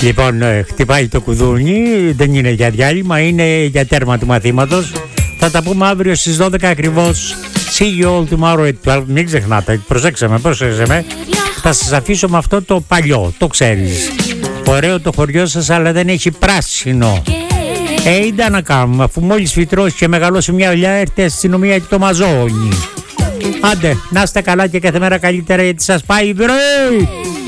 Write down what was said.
Λοιπόν, χτυπάει το κουδούνι, δεν είναι για διάλειμμα, είναι για τέρμα του μαθήματος. Θα τα πούμε αύριο στις 12 ακριβώς. See you all tomorrow at 12. Μην ξεχνάτε, προσέξτε με. Θα σας αφήσω με αυτό το παλιό, το ξέρεις. Ωραίο το χωριό σας, αλλά δεν έχει πράσινο. Είδα να κάνουμε, αφού μόλις φυτρώσει και μεγαλώσει μια ολιά, έρθει η αστυνομία και το μαζώνει. Άντε, να είστε καλά και κάθε μέρα καλύτερα, γιατί σας πάει βρε!